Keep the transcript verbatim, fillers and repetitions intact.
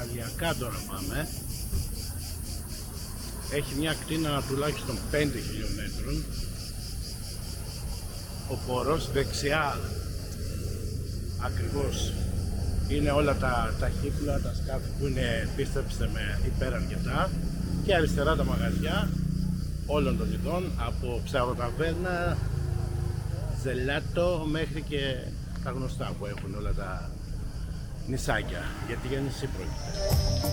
παραλιακά τώρα πάμε. Έχει μια ακτίνα τουλάχιστον πέντε χιλιόμετρων. Ο πόρος δεξιά ακριβώς είναι όλα τα, τα χύπλα, τα σκάφη που είναι, πίστεψτε με, υπεραρκετά, και αριστερά τα μαγαζιά όλων των ειδών, από ψαροταβέρνα, ζελάτο μέχρι και τα γνωστά που έχουν όλα τα νησάκια, γιατί για νησί πρόκειται.